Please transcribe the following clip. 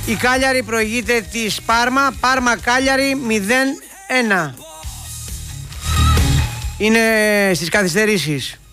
Η Κάλιαρη προηγείται της Πάρμα. Πάρμα Κάλιαρη 0-1. Είναι στις καθυστερήσεις.